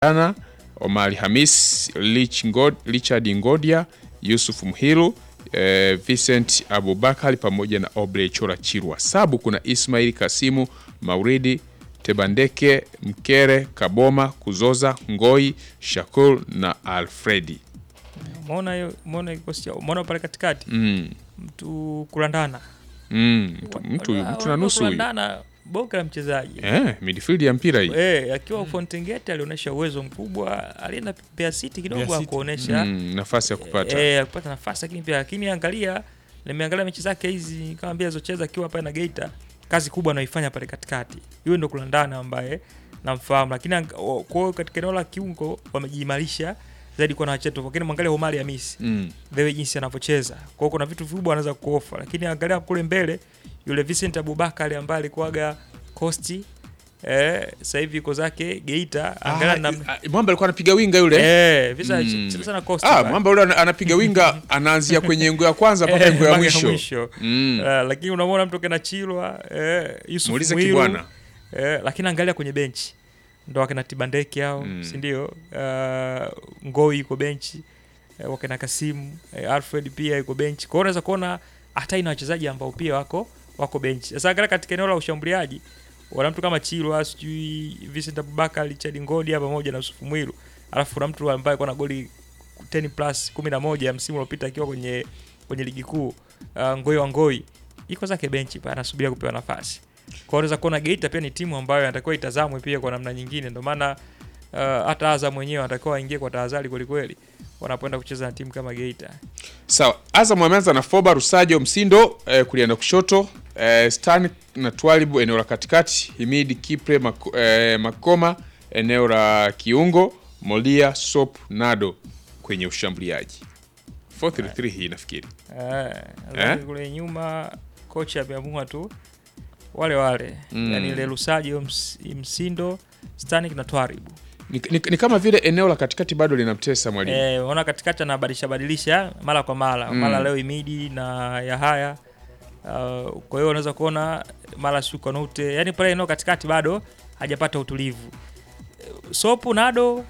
Ana, Omari Hamis, Richard Ngodia, Yusuf Mhilu, Vincent Abubakar pamoja na Obrey Chora Chirwa. Sabu kuna Ismail Kasimu, Mauridi Tebandeke, Mkere, Kaboma, Kuzoza, Ngoi, Shakur na Alfredi. Umeona kikosi chao. Umeona pale katikati. Mtu kulandana. Mtu na nusu huyu. Kulandana boka la mchezaji. Midfield ya mpira hii. Akiwa Fountain Gate alionyesha uwezo mkubwa. Alienda Mbeya City kidogo kuonesha nafasi ya kupata. Kupata nafasi lakini angalia, nimeangalia mechi zake hizi kama mbia zocheza akiwa hapa na Geita. Kazi kubwa anaifanya pale katikati. Yule ndo kulandana ambaye namfahamu, lakini kwa katika eneo la kiungo wamejiimarisha zaidi kwa na wacheto. Lakini mwangalia Omari Hamis. Wewe jinsi anavyocheza. Kwa hiyo kuna vitu vikubwa anaweza kuofa, lakini angalia kule mbele yule Vincent Abubakar ambaye alikuwaga Costi sasa hivi yuko zake Geita. Angalia Mwamba alikuwa anapiga winga yule. Vincent sana Costi. Mwamba yule anapiga winga anaanzia kwenye ngo ya kwanza mpaka ngo ya mwisho. Lakini unamwona mtu kana Chilwa Yusuf Mwiru. Lakini angalia kwenye benchi ndo wakina Tibandeke hao, si ndio? Ngoi yuko benchi, wakina Kasimu, Alfred pia yuko benchi. Kwa hiyo unaweza kuona hata ina wachezaji ambao pia wako benchi. Sasa angalia katika eneo la ushambuliaji, wana mtu kama Chilwa, sijui Vincent Abubakar, Richard Ngodia pamoja na Yusuf Mwiru. Alafu kuna mtu ambaye kuna goli 10+11 ya msimu uliopita akiwa kwenye ligi kuu, Ngoi iko zake benchi pale anasubiria kupewa nafasi. Kwa hiyo unaweza kuona Geita pia ni timu ambayo inatakiwa itazamwe pia kwa namna nyingine. Ndio maana hata Azam mwenyewe anatakiwa aingie kwa tahadhari kweli wanapoenda kucheza na timu kama Geita. Sawa, Azam ameanza na Foba Rusajo Msindo kulia na kushoto, Stan na Twalibu eneo la katikati, Himidi Kipre Makoma eneo la kiungo, Molia Sop Nado kwenye ushambuliaji. 4-3-3 hii nafikiri. Kule nyuma kocha ameamua tu wale yani ile Rusajo Msindo, Stanik na Twaribu. Ni kama vile eneo la katikati bado linamtesa mwalimu. Unaona katikati anabadilisha mara kwa mara. Mara leo Imidi na Yahaya. Kwa hiyo unaweza kuona mara Sukonute. Yani pale eneo katikati bado hajapata utulivu. Sopu Nado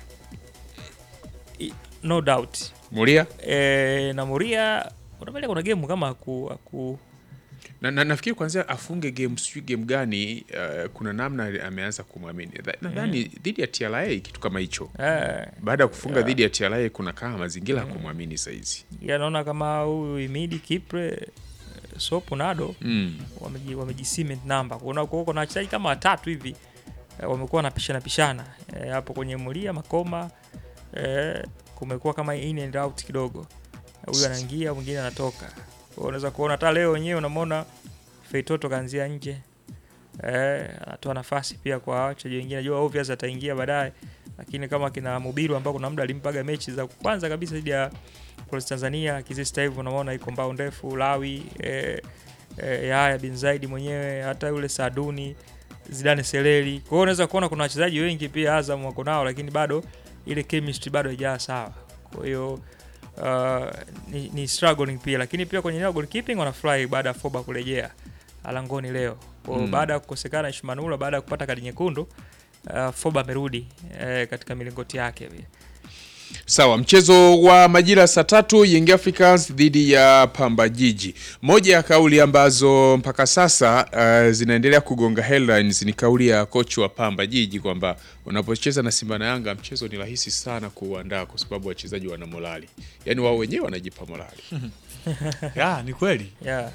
no doubt. Muria? Na Muria unapeleka kuna game kama na nafikiri kwanza afunge game gani, kuna namna ameanza kumwamini. Nadhani dhidi ya TRA kitu kama hicho. Baada ya kufunga dhidi ya TRA kuna kama mazingira kumwamini sasa hizi. Naona kama huyu Imidi Kipre Sopu Nado wamejisiment namba. Kuna wachezaji kama watatu hivi wamekuwa wanapishana hapo kwenye Muria Makoma, kumekuwa kama in and out kidogo. Huyu anaingia mwingine anatoka. Unaweza kuona hata leo wenyewe unamwona Feitoto kaanzia nje. Anatoa nafasi pia kwa wachezaji wengine. Najua obvious ataingia baadaye, lakini kama kina Mubiru ambao kuna muda alimpaga mechi za kwanza kabisa dhidi ya Police Tanzania, Kizista hivi unaona iko mbao ndefu, Lawi Yahya bin Zaidi mwenyewe, hata yule Saduni, Zidane Seleli. Kwa hiyo unaweza kuona kuna wachezaji wengi pia Azam wako nao, lakini bado ile chemistry bado haijaa sawa. Kwa hiyo ni struggling pia, lakini pia kwenye eneo goalkeeping wanafly baada ya Foba kurejea alangoni leo. Kwa baada ya kukosekana Ishmanula baada ya kupata kadi nyekundu, Foba amerudi katika milingoti yake pia. Sawa, mchezo wa majira saa 3 Young Africans dhidi ya Pamba Jiji. Moja ya kauli ambazo mpaka sasa zinaendelea kugonga headlines ni kauli ya kocha wa Pamba Jiji kwamba unapocheza na Simba na Yanga mchezo ni rahisi sana kuandaa kwa sababu wachezaji wana morali. Yaani wao wenyewe wanajipa morali. Ni kweli.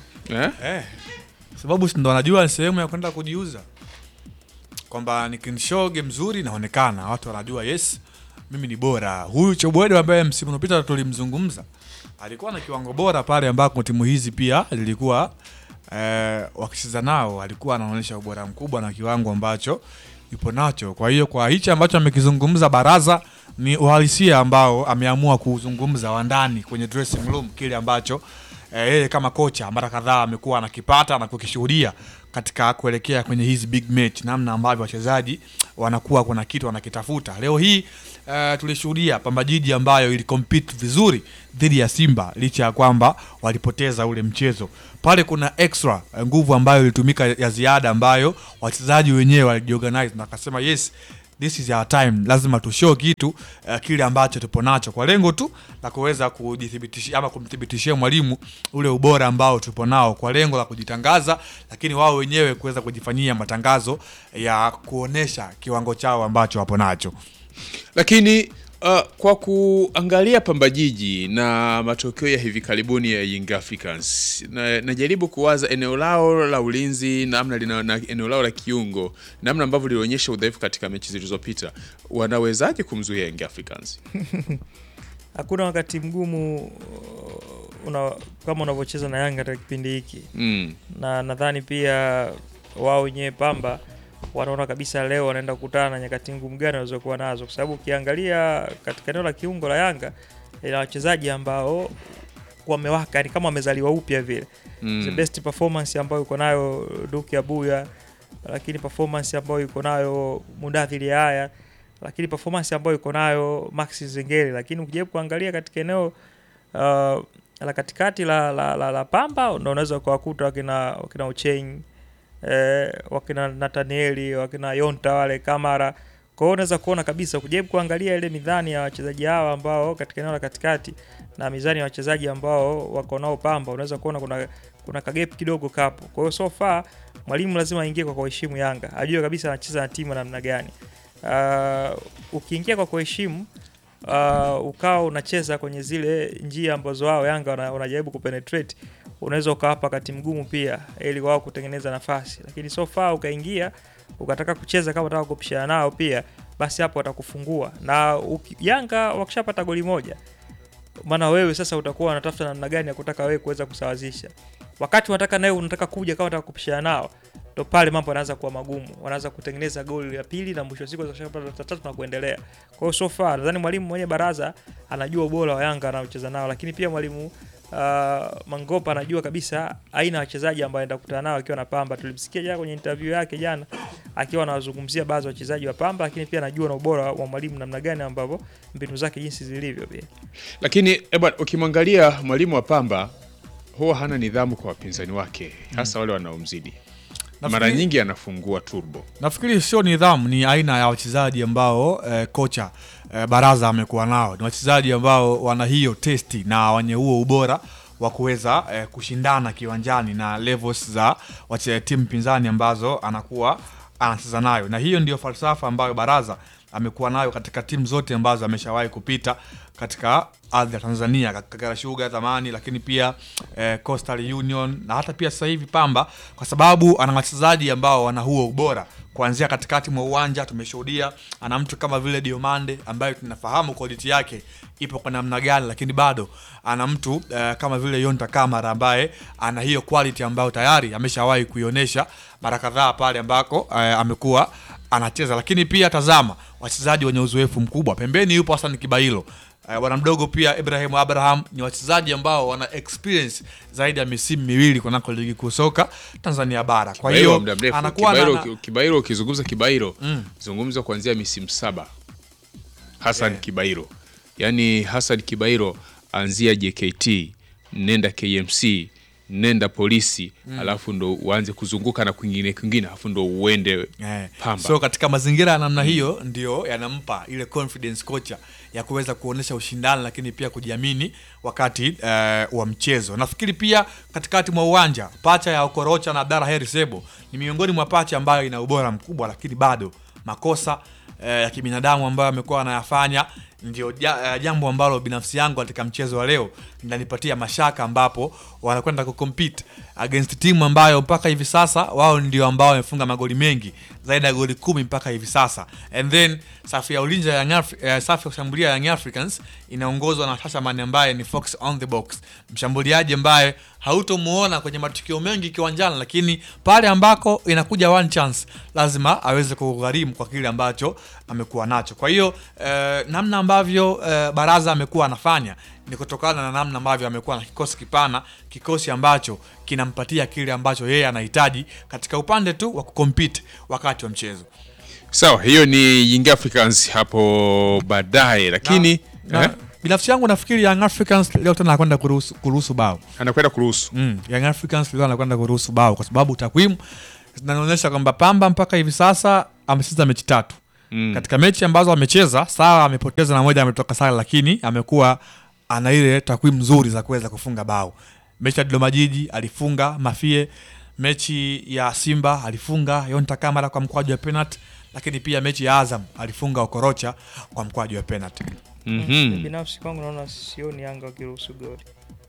Sababu ndo wanajua sehemu ya kwenda kujiuza. Kwamba nikinshow game nzuri naonekana, watu wanajua yes mimi ni bora. Huyu Chobwedo ambaye msimu uliopita tulimzungumza alikuwa na kiwango bora pale ambako timu hizi pia zilikuwa wakicheza nao, alikuwa anaonyesha ubora mkubwa na kiwango ambacho yupo nacho. Kwa hiyo kwa hichi ambacho amekizungumza Baraza ni uhalisia ambao ameamua kuzungumza wa ndani kwenye dressing room, kile ambacho yeye kama kocha mara kadhaa amekuwa anakipata na kukishuhudia katika kuelekea kwenye hizi big match, namna ambavyo wachezaji wanakuwa kuna kitu wanakitafuta. Leo hii tulishuhudia Pamba Jiji ambayo ili compete vizuri dhidi ya Simba licha ya kwamba walipoteza ule mchezo. Pale kuna extra nguvu ambayo ilitumika ya ziada ambayo wachezaji wenyewe walijiorganize na akasema yes this is our time, lazima tu show kitu kile ambacho tupo nacho, kwa lengo tu la kuweza kujithibitishia ama kumthibitishia mwalimu ule ubora ambao tupo nao, kwa lengo la kujitangaza, lakini wao wenyewe kuweza kujifanyia matangazo ya kuonesha kiwango chao ambacho wapo nacho. Lakini kwa kuangalia Pamba Jiji na matokeo ya hivi karibuni ya Young Africans, najaribu kuwaza eneo lao la ulinzi, namna na eneo lao la kiungo, namna ambavyo lilionyesha udhaifu katika mechi zilizopita, wanawezaje kumzuia Young Africans? Hakuna wakati mgumu kama unavyocheza na Yanga katika kipindi hiki. Na nadhani pia wao wenyewe Pamba wanaona kabisa leo wanaenda kukutana na nyakati ngumu gani walizokuwa nazo, kwa sababu ukiangalia katika eneo la kiungo la Yanga ina wachezaji ambao wamewaka, yani kama wamezaliwa upya vile. The best performance ambayo yuko nayo Duke Abuya, lakini performance ambayo yuko nayo Mudathiri haya, lakini performance ambayo yuko nayo Maxi Zengeli. Lakini ukijaribu kuangalia katika eneo la katikati la Pamba, ndio unaweza kuwakuta wakina Ocheng, wakina Nathanieli, wakina Yonta, wale Kamara. Kwa hiyo unaweza kuona kabisa ukijaribu kuangalia ile mizani ya wachezaji hawa ambao katika eneo la katikati na mizani ya wachezaji ambao wako nao Pamba, unaweza kuona kuna kagep kidogo kapo. Kwa hiyo so far mwalimu lazima aingie kwa kuheshimu Yanga, ajue kabisa anacheza na timu namna gani. Ukiingia kwa kuheshimu, ukao unacheza kwenye zile njia ambazo wao Yanga wanajaribu kupenetrate, unaweza ukawapa wakati mgumu pia ili wao kutengeneza nafasi. Lakini so far ukaingia ukataka kucheza kama unataka kupishana nao pia, basi hapo watakufungua. Na Yanga wakishapata goli moja, maana wewe sasa utakuwa unatafuta namna gani ya kutaka wewe kuweza kusawazisha. Wakati unataka nawe unataka kuja kama unataka kupishana nao, ndo pale mambo yanaanza kuwa magumu. Wanaanza kutengeneza goli la pili na mwisho siku zikishapata tatu na kuendelea. Kwa hiyo so far nadhani mwalimu mwenye Baraza anajua ubora wa Yanga anaocheza nao, lakini pia mwalimu Mangopa anajua kabisa aina wachezaji ambao anaenda kukutana nao akiwa na Pamba. Tulimsikia jana kwenye interview yake jana akiwa anazungumzia baadhi ya wachezaji wa Pamba, lakini pia anajua na ubora wa mwalimu namna gani ambavyo mbinu zake jinsi zilivyo pia. Lakini ukimwangalia mwalimu wa Pamba huwa hana nidhamu kwa wapinzani wake, hasa wale wanaomzidi. Mara nyingi anafungua turbo. Nafikiri sio nidhamu, ni aina ya wachezaji ambao kocha Baraza amekuwa nao. Ni wachezaji ambao wana hiyo testi na wenye huo ubora wa kuweza kushindana kiwanjani na levels za timu pinzani ambazo anakuwa anacheza nayo. Na hiyo ndio falsafa ambayo Baraza amekuwa nayo katika timu zote ambazo ameshawahi kupita katika ardhi ya Tanzania, Kagera Sugar zamani, lakini pia Coastal Union na hata pia sasa hivi Pamba, kwa sababu ana wachezaji ambao wana huo ubora kuanzia katikati mwa uwanja. Tumeshuhudia ana mtu kama vile Diomande ambaye tunafahamu quality yake ipo kwa namna gani, lakini bado ana mtu kama vile Yonta Kamara ambaye ana hiyo quality ambayo tayari ameshawahi kuionyesha mara kadhaa pale ambako amekuwa anacheza. Lakini pia tazama wachezaji wenye uzoefu mkubwa. Pembeni yupo Hassan Kibailo, bwana mdogo pia Ibrahim Abraham. Ni wachezaji ambao wana experience zaidi ya misimu miwili kunako ligi kuu soka Tanzania bara. Kwa hiyo anakuwa Kibailo, ukizungumza Kibailo zungumza kuanzia misimu 7. Hassan Kibailo, yani Hassan Kibailo anzia JKT, nenda KMC, nenda Polisi, alafu ndo uanze kuzunguka na kwingine alafu ndo uende Pamba. So katika mazingira ya namna hiyo ndio yanampa ile confidence kocha ya kuweza kuonesha ushindani, lakini pia kujiamini wakati wa mchezo. Nafikiri pia katikati mwa uwanja pacha ya Okorocha na Abdalla Heri Sebo ni miongoni mwa pacha ambayo ina ubora mkubwa, lakini bado makosa ya kibinadamu ambayo amekuwa anayafanya ndio jambo ambalo binafsi yangu katika mchezo wa leo ndanipatia mashaka, ambapo wanakwenda kucompete against timu ambayo mpaka hivi sasa wao ndio ambao wamefunga magoli mengi zaidi ya goli 10 mpaka hivi sasa. And then safu ya ulinzi ya safu ya kushambulia ya Young Africans inaongozwa na Tashaman ambaye ni Fox on the box, mshambuliaji ambaye hautomuona kwenye matukio mengi kiwanjani, lakini pale ambako inakuja one chance lazima aweze kugharimu kwa kile ambacho amekuwa nacho. Kwa hiyo namna ambavyo Baraza amekuwa anafanya ni kutokana na namna ambavyo amekuwa na kikosi kipana, kikosi ambacho kinampatia kile ambacho yeye anahitaji katika upande tu wa kucompete wakati wa mchezo. Sawa, hiyo ni Young Africans hapo baadaye, lakini binafsi yangu nafikiri Young Africans leo tena anakwenda kuruhusu bao. Anakwenda kuruhusu. Young Africans leo anakwenda kuruhusu bao kwa sababu takwimu zinaonyesha kwamba Pamba mpaka hivi sasa amecheza mechi 3 Katika mechi ambazo amecheza, sawa amepoteza na moja ametoka sare, lakini amekuwa ana ile takwimu nzuri za kuweza kufunga bao. Mechi ya Dodoma Jiji alifunga Mafie, mechi ya Simba alifunga Yonta Kamara kwa mkwaju wa penalty, lakini pia mechi ya Azam alifunga Okorocha kwa mkwaju wa penalty. Binafsi kwangu naona sioni Yanga wakiruhusu goli.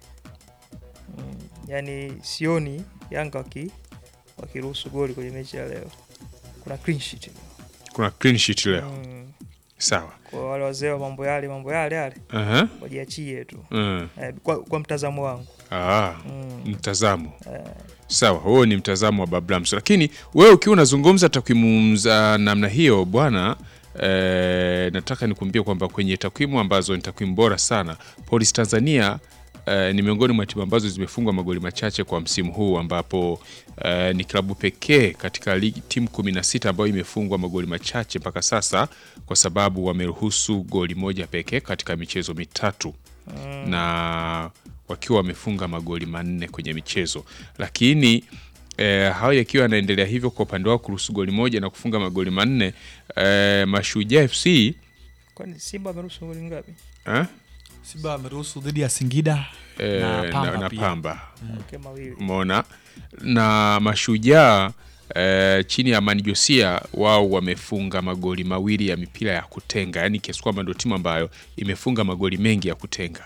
Yaani sioni Yanga wakiruhusu goli kwenye mechi ya leo. Kuna clean sheet. Kuna clean sheet leo. Sawa. Kwa wale wazee wa mambo yale. Wajiachie tu. Kwa mtazamo wangu. Mtazamo. Sawa, huo ni mtazamo wa Babrams. Lakini wewe ukiwa unazungumza takwimu za namna hiyo bwana, nataka nikuambie kwamba kwenye takwimu ambazo ni takwimu bora sana, Police Tanzania ni miongoni mwa timu ambazo zimefungwa magoli machache kwa msimu huu, ambapo ni klabu pekee katika ligi timu 16 ambayo imefungwa magoli machache mpaka sasa, kwa sababu wameruhusu goli moja pekee katika michezo mitatu na wakiwa wamefunga magoli 4 kwenye michezo. Lakini hao yakiwa yanaendelea hivyo kwa upande wao kuruhusu goli moja na kufunga magoli 4, Mashujaa FC kwani Simba ameruhusu goli ngapi? Simba ameruhusu dhidi ya Singida na Pamba. Okay, mawili. Umeona? Na Mashujaa chini ya Amani Josia wao wamefunga magoli 2 ya mipira ya kutenga, yani kiasi kwamba ndio timu ambayo imefunga magoli mengi ya kutenga.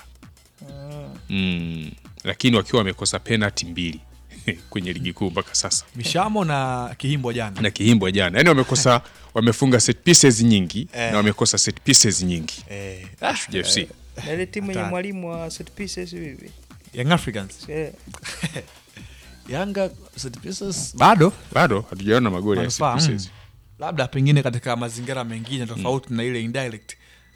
Lakini wakiwa wamekosa penalty 2 kwenye ligi kuu mpaka sasa. Mishamo na Kihimbwa jana. Yani wamefunga set pieces nyingi na wamekosa set pieces nyingi. Mashujaa FC. Na ile timu yenye mwalimu wa set pieces hivi. Young Africans. Yanga set pieces bado hatujaona magoli ya set pieces. Labda pengine katika mazingira mengine tofauti na ile indirect.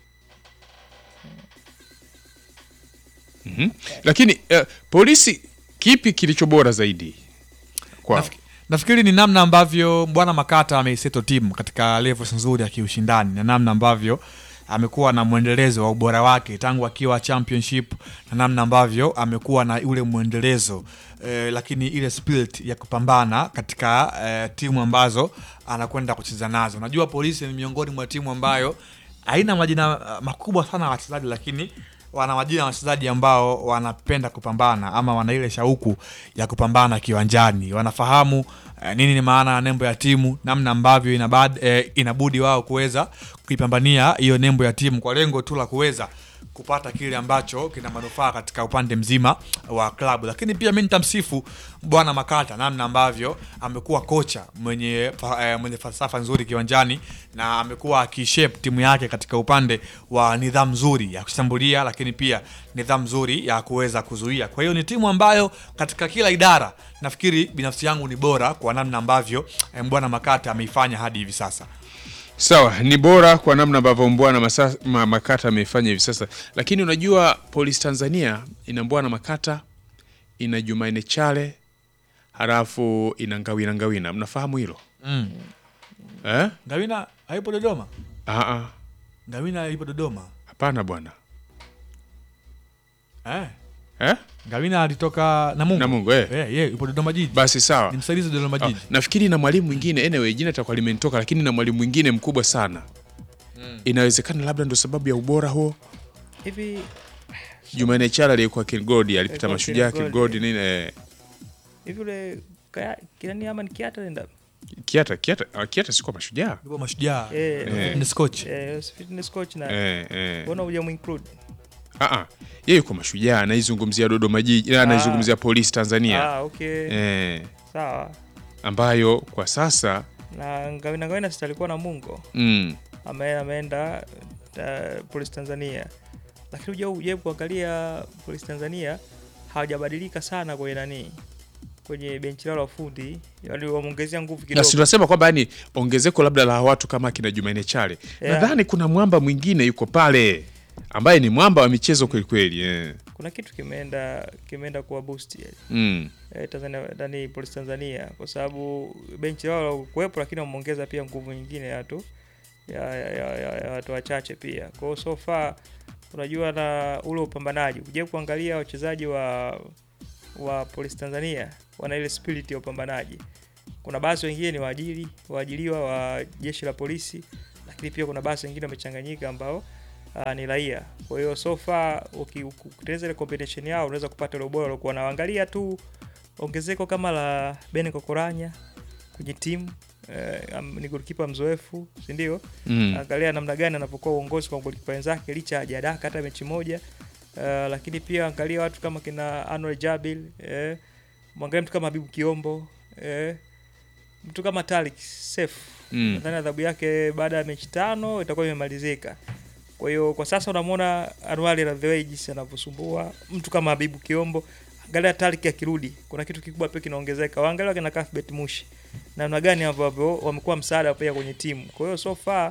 Lakini polisi kipi kilicho bora zaidi kwao? Nafikiri ni namna ambavyo Bwana Makata ameiseto timu katika levels nzuri ya kiushindani, na namna ambavyo amekuwa na mwendelezo wa ubora wake tangu akiwa championship, na namna ambavyo amekuwa na ule mwendelezo lakini ile spirit ya kupambana katika timu ambazo anakwenda kucheza nazo. Najua polisi ni miongoni mwa timu ambayo haina majina makubwa sana ya wachezaji, lakini wana majina ya wachezaji ambao wanapenda kupambana ama wana ile shauku ya kupambana kiwanjani. Wanafahamu nini ni maana ya nembo ya timu, namna ambavyo inabudi wao kuweza kuipambania hiyo nembo ya timu kwa lengo tu la kuweza kupata kile ambacho kina manufaa katika upande mzima wa klabu. Lakini pia mimi nitamsifu Bwana Makata namna ambavyo amekuwa kocha mwenye falsafa nzuri kiwanjani, na amekuwa akishape timu yake katika upande wa nidhamu nzuri ya kushambulia, lakini pia nidhamu nzuri ya kuweza kuzuia. Kwa hiyo ni timu ambayo katika kila idara nafikiri binafsi yangu ni bora kwa namna ambavyo Bwana Makata ameifanya hadi hivi sasa. Sawa, ni bora kwa namna ambavyo Bwana Makata ameifanya hivi sasa. Lakini unajua Police Tanzania ina Bwana Makata, ina Jumaine Chale, halafu ina Ngawina. Mnafahamu hilo? Ngawina haipo Dodoma? Ngawina haipo Dodoma. Hapana bwana. Ngawina alitoka Namungo. Yupo Dodoma Jiji. Basi sawa. Ni msaidizi Dodoma Jiji. Nafikiri na mwalimu mwingine, anyway jina litakuwa limenitoka, lakini na mwalimu mwingine mkubwa sana. Inawezekana labda ndio sababu ya ubora huo. Hivi Jumaine Chala aliyekuwa Kilgodi alipita Mashujaa Kilgodi nini hivi yule kirani ama ni Kiata nenda? Kiata siko Mashujaa. Yupo Mashujaa. Fitness coach. Fitness coach na. Mbona hujamuinclude? Yeye yuko Mashujaa, anaizungumzia Dodoma Jiji, anaizungumzia Police Tanzania. Okay. Sawa. Ambayo kwa sasa na Ngawina sasa alikuwa na Mungo. Ameenda Police Tanzania. Lakini uje kuangalia Police Tanzania hawajabadilika sana kwenye benchi lao la fundi, yaani wameongezea nguvu kidogo. Na tunasema kwamba yani ongezeko labda la watu kama kina Jumaine Chale. Nadhani kuna mwamba mwingine yuko pale ambaye ni mwamba wa michezo kweli kweli. Kuna kitu kimeenda kuwa boost Tanzania ndani Police Tanzania, kwa sababu benchi lao kuwepo, lakini wameongeza pia nguvu nyingine ya watu wachache pia. Kwa hiyo so far unajua na ule upambanaji, uje kuangalia wachezaji wa Police Tanzania wana ile spirit ya upambanaji. Kuna baadhi wengine ni waajiriwa wa jeshi la polisi, lakini pia kuna basi wengine wamechanganyika ambao ni raia. Kwa hiyo so far ukitengeneza ile combination yao unaweza kupata ile ubora waliokuwa naangalia tu ongezeko kama la Bene Kokoranya kwenye timu. Ni goalkeeper mzoefu, si ndio? Angalia namna gani anapokuwa uongozi kwa goalkeeper wenzake licha hajadaka hata mechi moja. Lakini pia angalia watu kama kina Anwar Jabil, mwangalia mtu kama Habibu Kiombo, mtu kama Tariq Seif. Nadhani adhabu yake baada ya mechi 5 itakuwa imemalizika. Kwa hiyo kwa sasa unamwona Anwar Radhewey jinsi anavyosumbua, mtu kama Habibu Kiombo. Angalia Tariq akirudi, kuna kitu kikubwa pia kinaongezeka. Waangalia kina Cuthbert Mushi namna gani ambavyo wamekuwa msaada pia kwenye timu. Kwa hiyo so far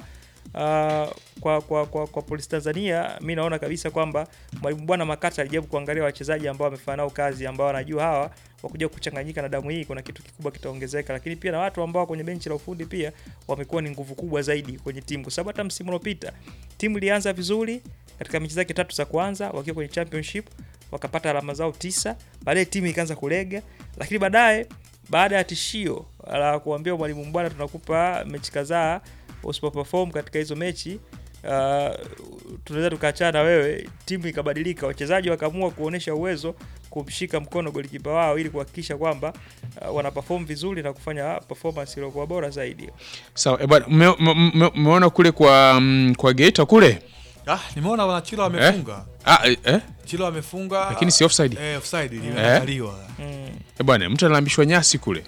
kwa Police Tanzania mimi naona kabisa kwamba mwalimu bwana Makata alijaribu kuangalia wachezaji ambao wamefanya nao kazi, ambao wanajua hawa wakuja kuchanganyika na damu hii, kuna kitu kikubwa kitaongezeka. Lakini pia na watu ambao kwenye benchi la ufundi pia wamekuwa ni nguvu kubwa zaidi kwenye timu, kwa sababu hata msimu uliopita timu ilianza vizuri katika mechi zake 3 za kwanza wakiwa kwenye championship, wakapata alama zao 9, baadaye timu ikaanza kulega. Lakini baada ya tishio la kuambia mwalimu bwana tunakupa mechi kadhaa usipo perform katika hizo mechi, tunaweza tukaachana na wewe, timu ikabadilika, wachezaji wakaamua kuonesha uwezo kumshika mkono golikipa wao ili kuhakikisha kwamba wana perform vizuri na kufanya performance iliyokuwa bora zaidi. Sawa, bwana umeona kule kwa Geita kule? Nimeona wana Chilo wamefunga. Chilo wamefunga. Lakini si offside. Offside iliangaliwa. Bwana mtu analambishwa nyasi kule.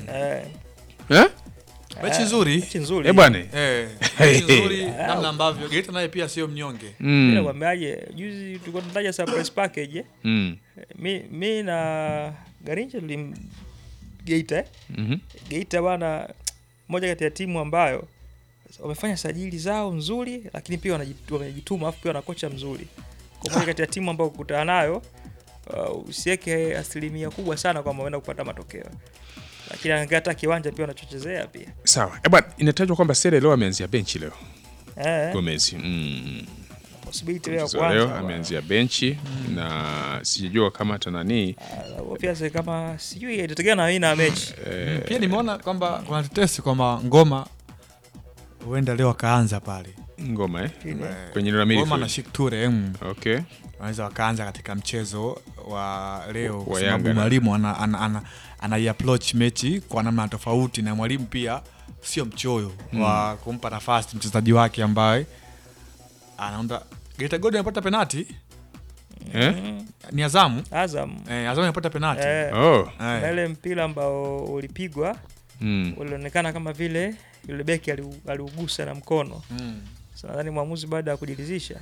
Mechi nzuri. Bwana. Mechi nzuri namna ambavyo Geita naye pia sio mnyonge. Bila kwambiaje, juzi tulikuwa tunataja surprise package. Mimi na Garincha Geita. Geita bwana, moja kati ya timu ambayo wamefanya sajili zao nzuri, lakini pia wanajituma, afu pia wana kocha mzuri. Kwa moja kati ya timu ambayo kukutana nayo usiweke asilimia kubwa sana kwamba waenda kupata matokeo. Lakini hata kiwanja pia wanachochezea pia. Sawa. Bwana inatajwa kwamba Sele leo ameanzia benchi leo. Gomez. Possibility leo kwanza. Leo ameanzia benchi na sijajua kama hata nani. Pia kama sijui itategemea na aina ya mechi. Pia nimeona kwamba kuna tetesi kwamba Ngoma huenda leo akaanza pale. Ngoma kwenye neno mili. Ngoma na Shikture. Okay. Wanaweza wakaanza katika mchezo wa leo kwa sababu mwalimu ana approach mechi kwa namna tofauti, na mwalimu pia sio mchoyo wa kumpa nafasi mchezaji wake ambaye anaunda. Geita Gold anapata penalti. Ni Azam anapata penalti. Na ile mpira ambao ulipigwa ulionekana kama vile yule beki aliugusa na mkono. Sasa nadhani mwamuzi baada ya kujiridhisha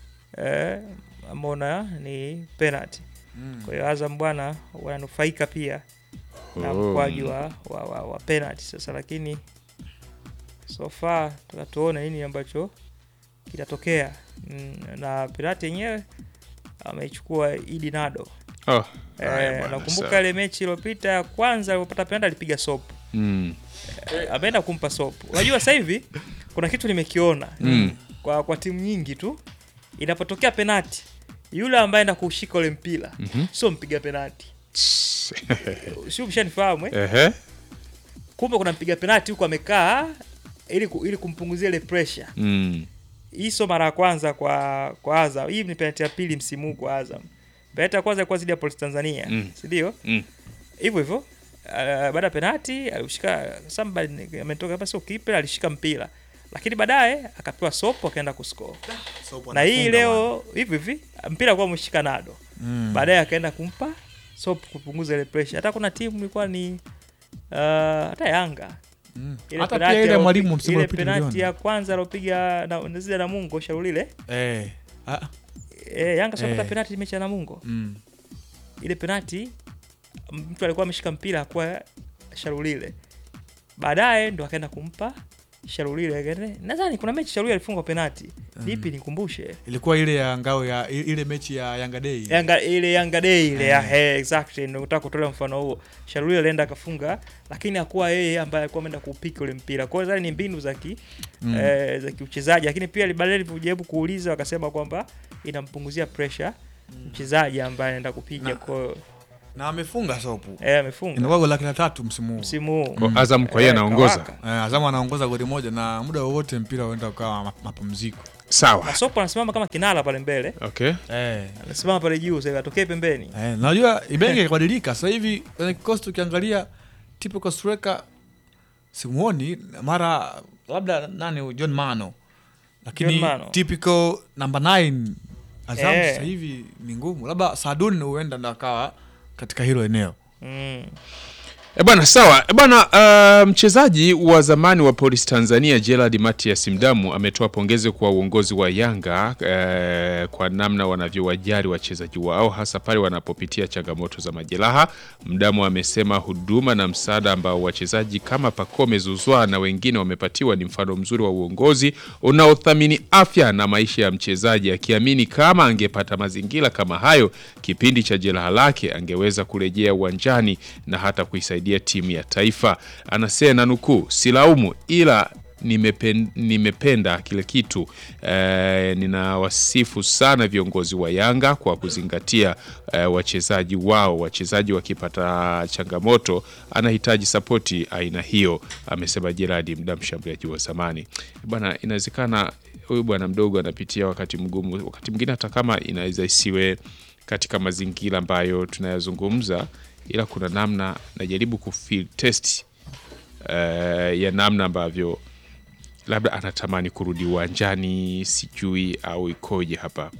ameona ni penalty. Kwa hiyo Azam bwana wananufaika pia na mkwaji wa penalty sasa, lakini so far tutatuona nini ambacho kitatokea. Na penalty yenyewe ameichukua Idi Nado. Nakumbuka ile mechi iliyopita ya kwanza alipopata penalty alipiga Sopu. Ameenda kumpa Sopu. Unajua sasa hivi kuna kitu nimekiona kwa timu nyingi tu, inapotokea penalty yule ambaye anaenda kushika ule mpira sio mpiga penalty. Sio mshanifahamu Kumbe kuna mpiga penalty huko amekaa ili kumpunguzia ile pressure. Hii sio mara ya kwanza kwa Azam. Hii ni penalty ya pili msimu huu kwa Azam. Penalty ya kwanza kwa zidi ya Police Tanzania, si ndio? Hivyo baada ya penalty alishika somebody ametoka hapa, sio keeper, alishika mpira. Lakini baadaye akapewa Sopo akaenda kuscore. Na hii leo hivi mpira kwa mshika Nado. Baadaye akaenda kumpa Sopo kupunguza ile pressure. Hata kuna timu ilikuwa ni hata Yanga. Hata pia ile mwalimu msimu ile penalty ya kwanza alopiga na zile na Mungo Sharulile. Yanga sokota penalty mechi na Mungo. Ile penalty mtu alikuwa ameshika mpira kwa Sharulile. Baadaye ndo akaenda kumpa Sharulile. Nadhani kuna mechi Sharulile alifunga penalty. Vipi nikumbushe? Ilikuwa ile ya ngao ya ile mechi ya Yanga Day. Yanga Day exactly, ndio nataka kutolea mfano huo. Sharulile alienda akafunga, lakini hakuwa yeye ambaye alikuwa ameenda kuupika ule mpira. Kwa hiyo ni mbinu za kiuchezaji, lakini pia baadaye alijaribu kuuliza wakasema kwamba inampunguzia pressure mchezaji ambaye anaenda kupiga. Kwa Na amefunga Sopu. Amefunga. Inakuwa goli lake la 3 msimu huu. Azam kwa yeye anaongoza. Azam anaongoza goli moja na muda wote mpira unaenda ukawa mapumziko. Sawa. Na Sopo anasimama kama kinara pale mbele. Okay. Anasimama pale juu sasa atokee pembeni. Unajua Ibenge kabadilika sasa hivi kwenye kikosi tukiangalia typical striker simuoni mara labda nani John Mano. Lakini typical number 9 Azam sasa hivi ni ngumu. Labda Sadun huenda ndo akawa katika hilo eneo. Bwana sawa. Bwana mchezaji wa zamani wa Police Tanzania Gerald Matias Mdamu ametoa pongezi kwa uongozi wa Yanga kwa namna wanavyowajali wachezaji wao hasa pale wanapopitia changamoto za majeraha. Mdamu amesema huduma na msaada ambao wachezaji kama Pacome Zouzoua na wengine wamepatiwa ni mfano mzuri wa uongozi unaothamini afya na maisha ya mchezaji, akiamini kama angepata mazingira kama hayo kipindi cha jeraha lake angeweza kurejea uwanjani na hata kuisaidia timu ya taifa. Anasema na nukuu, silaumu ila nimependa kile kitu. Ninawasifu sana viongozi wa Yanga kwa kuzingatia wachezaji wao. Wachezaji wakipata changamoto anahitaji sapoti aina hiyo, amesema Gerard Mdamu, mshambuliaji wa zamani. Bwana, inawezekana huyu bwana mdogo anapitia wakati mgumu, wakati mwingine hata kama inaweza isiwe katika mazingira ambayo tunayazungumza, ila kuna namna najaribu kufeel test ya namna ambavyo labda anatamani kurudi uwanjani, sijui au ikoje hapa.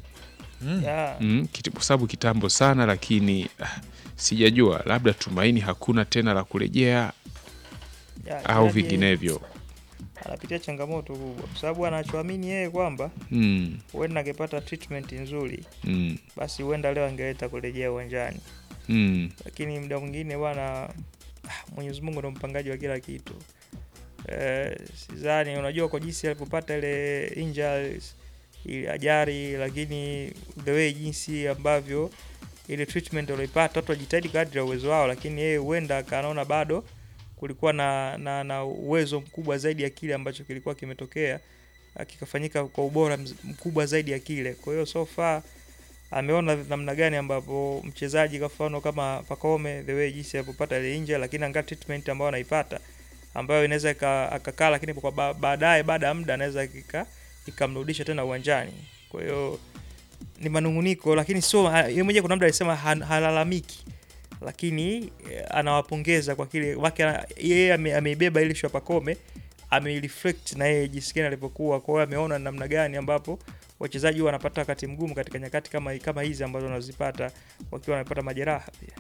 Kwa sababu kitambo sana, lakini sijajua, labda tumaini hakuna tena la kurejea au vinginevyo. Anapitia changamoto kubwa kwa sababu anachoamini yeye kwamba huenda angepata treatment nzuri basi huenda leo angeleta kurejea uwanjani. Lakini muda mwingine bwana, Mwenyezi Mungu ndo mpangaji wa kila kitu. Sidhani, unajua kwa jinsi alipopata ile injuries, ile ajali, lakini the way jinsi ambavyo ile treatment aliyopata, watu wajitahidi kadri ya uwezo wao, lakini yeye huenda akaona bado kulikuwa na uwezo mkubwa zaidi ya kile ambacho kilikuwa kimetokea, kikafanyika kwa ubora mkubwa zaidi ya kile. Kwa hiyo so far ameona namna gani ambapo mchezaji kwa mfano kama Pacome, the way jinsi alipopata ile injury, lakini anga treatment ambayo anaipata ambayo inaweza akakaa, lakini kwa baadaye baada ya muda anaweza ikamrudisha tena uwanjani. Kwa hiyo ni manunguniko, lakini sio yeye mwenyewe. Kuna mtu alisema halalamiki, lakini anawapongeza kwa kile wake yeye ameibeba ile shwa Pacome, amereflect na yeye jinsi gani alipokuwa. Kwa hiyo ameona namna gani ambapo wachezaji wanapata wakati mgumu katika nyakati kama hizi ambazo wanazipata wakiwa wanapata majeraha pia.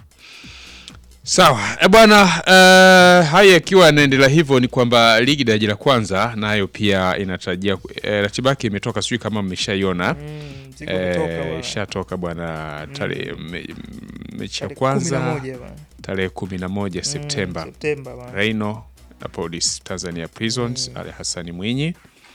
Sawa. Bwana, haya yakiwa yanaendelea hivyo ni kwamba ligi daraja la kwanza nayo pia inatarajia ratiba yake imetoka, sijui kama mmeshaiona. Ishatoka bwana, tarehe mechi ya kwanza tarehe 11 Septemba. Rhino na Police Tanzania Prisons, Ali Hassan Mwinyi.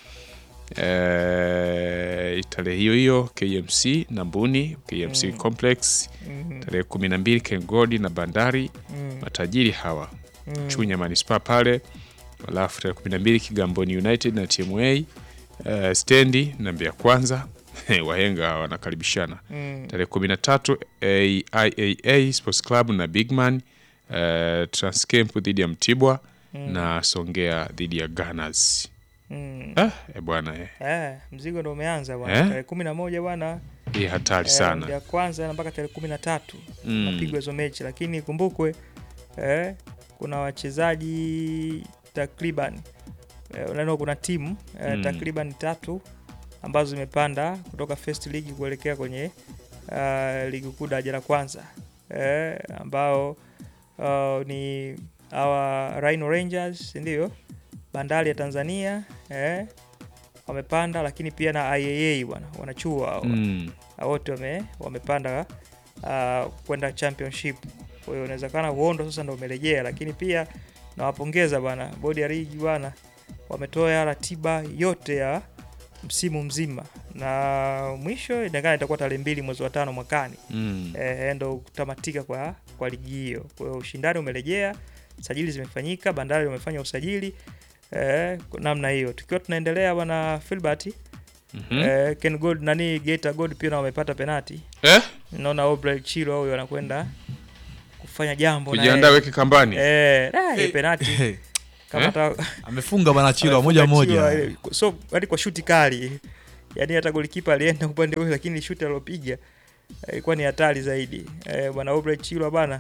Tarehe hiyo KMC na Mbuni, KMC Complex. Tarehe 12 Kengodi na Bandari, matajiri hawa. Chunya Manispaa pale. Alafu tarehe 12 Kigamboni United na TMA Stendi na Mbeya Kwanza. Wahenga wanakaribishana. Tarehe 13 IAA Sports Club na Bigman, Transcamp dhidi ya Mtibwa na Songea dhidi ya Gunners. Bwana mzigo ndio umeanza bwana. Tarehe 11 bwana, hii hatari sana. Ya kwanza mpaka tarehe 13 napigwa hizo mechi, lakini kumbukwe kuna wachezaji takriban kuna timu takriban 3 ambazo zimepanda kutoka First League kuelekea kwenye ligi kuu daraja la kwanza, ambao ni hawa Rhino Rangers, ndio Bandari ya Tanzania wamepanda, lakini pia na IAA bwana wanachua wote wamepanda kwenda championship. Kwa hiyo inawezekana uondo sasa ndio umerejea, lakini pia nawapongeza bwana bodi ya ligi bwana, wametoa ratiba yote ya msimu mzima na mwisho itakuwa tarehe 2 mwezi wa 5 mwakani. Ndio kutamatika kwa ligi hiyo. Kwa hiyo ushindani umerejea, sajili zimefanyika, Bandari wamefanya usajili namna hiyo. Tukiwa tunaendelea bwana Filbert, Ken Gold nani Geita Gold pia wamepata penalty. Naona Obrel Chilo huyo anakwenda kufanya jambo kujiandaa weke kambani. Penalty kama amefunga bwana Chilo moja. So hadi kwa shuti kali. Yaani hata golikipa alienda upande ule, lakini shuti alilopiga ilikuwa ni hatari zaidi. Bwana Aubrey Chilo bana.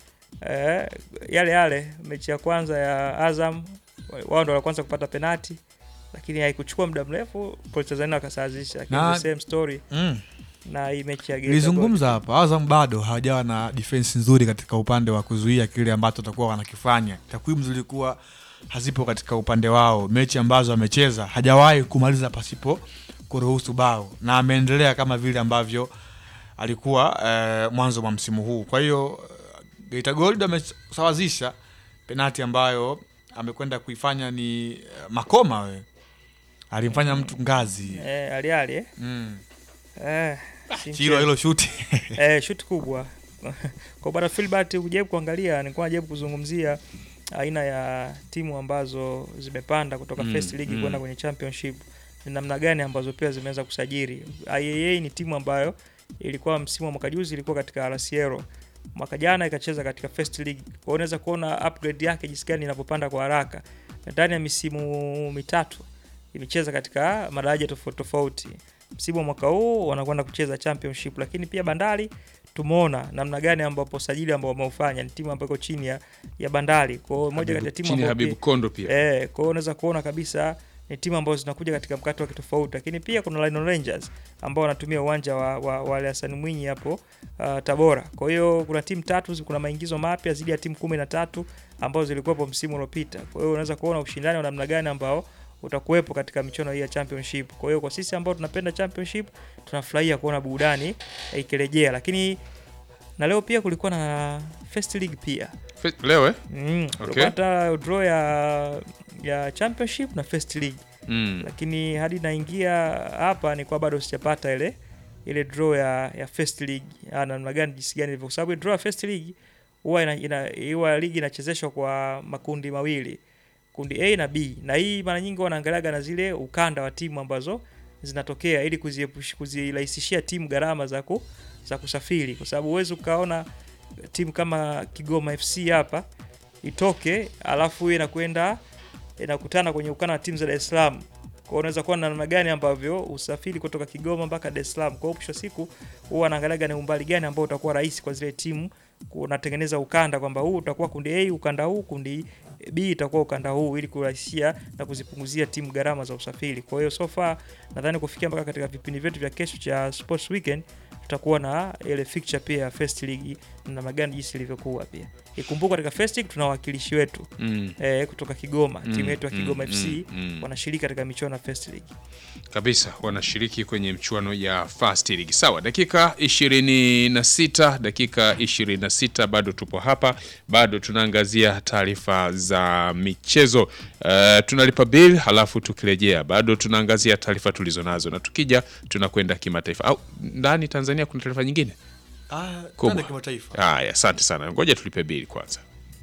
Yale mechi ya kwanza ya Azam wao ndio walianza kupata penalty, lakini haikuchukua muda mrefu Polisi Tanzania wakasawazisha. Lakini same story. Na hii mechi ya Geita. Nilizungumza hapa, Azam bado hawajawa na defense nzuri katika upande wa kuzuia kile ambacho watakuwa wanakifanya. Takwimu zilikuwa hazipo katika upande wao. Mechi ambazo amecheza hajawahi kumaliza pasipo kuruhusu bao, na ameendelea kama vile ambavyo alikuwa mwanzo wa msimu huu. Kwa hiyo Geita Gold amesawazisha penalti ambayo amekwenda kuifanya ni Makoma alimfanya mtu ngazi. Ali. Chilo hilo shuti. Shuti kubwa. Kwa bwana Philbert ujaribu kuangalia, nilikuwa najaribu kuzungumzia aina ya timu ambazo zimepanda kutoka First League kwenda kwenye Championship, ni namna gani ambazo pia zimeweza kusajili. IAA ni timu ambayo ilikuwa msimu wa mwaka juzi ilikuwa katika RCL. Mwaka jana ikacheza katika First League. Kwa hiyo unaweza kuona upgrade yake jinsi gani inapopanda kwa haraka. Ndani ya misimu mitatu imecheza katika madaraja tofauti. Msimu wa mwaka huu wanakwenda kucheza Championship, lakini pia Bandari tumeona namna gani ambapo sajili ambao wameufanya, ni timu ambayo iko chini ya Bandari. Kwa hiyo moja kati ya timu ambayo Habibu Kondo pia. Kwa hiyo unaweza kuona kabisa ni timu ambazo zinakuja katika mkato wa tofauti. Lakini pia kuna Lion Rangers ambao wanatumia uwanja wa Hassan Mwinyi hapo Tabora. Kwa hiyo kuna timu tatu, kuna maingizo mapya zidi ya timu 13 ambazo zilikuwa hapo msimu uliopita. Kwa hiyo unaweza kuona ushindani wa namna gani ambao utakuwepo katika michuano hii ya Championship. Kwa hiyo kwa sisi ambao tunapenda Championship tunafurahia kuona burudani ikirejea. Lakini na leo pia kulikuwa na First League pia. Leo Okay. Hata draw ya Championship na First League. Lakini hadi naingia hapa ni kwa bado sijapata ile draw ya First League. Namna gani jinsi gani ilivyo, kwa sababu draw ya First League huwa ligi inachezeshwa kwa makundi mawili. Kundi A na B. Na hii mara nyingi wanaangaliaga na zile ukanda wa timu ambazo zinatokea ili kuzirahisishia timu gharama za kusafiri, kwa sababu uwezo ukaona timu kama Kigoma FC hapa itoke alafu inakutana kwenye ukanda wa timu za Dar es Salaam. Kwa hiyo unaweza kuona namna gani ambavyo usafiri kutoka Kigoma mpaka Dar es Salaam. Kwa hiyo siku huwa anaangaliaga ni umbali gani ambao utakuwa rahisi kwa zile timu kunatengeneza ukanda, kwamba huu utakuwa kundi A ukanda huu, kundi B itakuwa ukanda huu, ili kurahisishia na kuzipunguzia timu gharama za usafiri. Kwa hiyo so far nadhani kufikia mpaka katika vipindi vyetu vya kesho cha Sports Weekend tutakuwa na ile fixture pia First League na magani jinsi ilivyokuwa pia. Ikumbuka katika First League tuna wakilishi wetu kutoka Kigoma, timu yetu ya Kigoma FC wanashiriki katika michuano ya First League. Kabisa wanashiriki kwenye michuano ya First League. Sawa, dakika 26 bado tupo hapa, bado tunaangazia taarifa za michezo. Tunalipa bill halafu tukirejea bado tunaangazia taarifa tulizonazo, na tukija tunakwenda kimataifa. Au ndani Tanzania kuna taarifa nyingine? Kwenda kimataifa. Haya, asante sana. Ngoja tulipe bill kwanza.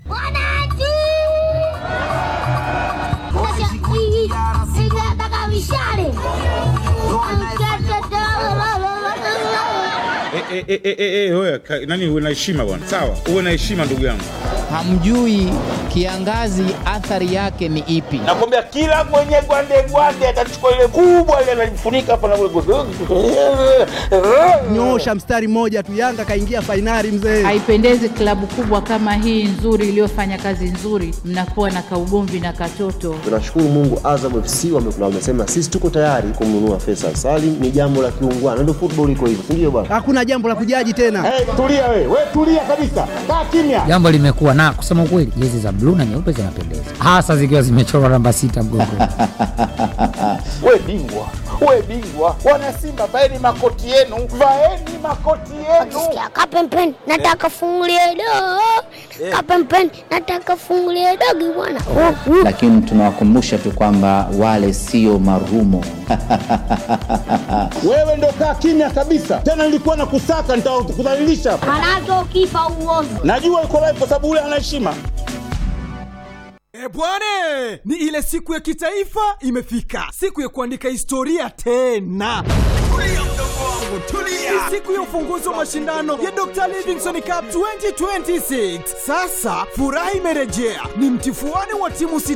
Wewe nani, uwe na heshima bwana. Sawa, uwe na heshima ndugu yangu. Hamjui kiangazi athari yake ni ipi? Nakwambia kila mwenye gwande atachukua ile kubwa ile anajifunika hapa na nyosha mstari mmoja tu, Yanga kaingia finali mzee. Haipendezi klabu kubwa kama hii nzuri iliyofanya kazi nzuri mnakuwa na kaugomvi na katoto. Tunashukuru Mungu, Azam FC wamesema sisi tuko tayari kumnunua Faisal Salim, ni jambo la kiungwana, ndio football iko hivyo, ndio bwana. Hakuna jambo la kujaji tena. Tulia wewe tulia kabisa. Kaa kimya. Jambo limekuwa na kusema ukweli, jezi za blue na nyeupe zinapendeza, hasa zikiwa zimechorwa namba 6 mgongoni. Wewe bingwa. Wana Simba, vaeni makoti yenu. Kapempen, nataka fungulie dogo. Kapempen, nataka fungulie dogo bwana. Lakini tunawakumbusha tu kwamba wale sio marumo. Wewe ndo kaa kimya kabisa. Tena nilikuwa na kusaka nitakudhalilisha. Manake ukifa uozo. Najua uko live kwa sababu ule ana heshima. bwane, ni ile siku ya kitaifa imefika, siku ya kuandika historia tena. Ni siku ya ufunguzi wa mashindano ya Dr. Livingstone Cup 2026. Sasa furaha imerejea, ni mtifuano wa timu 6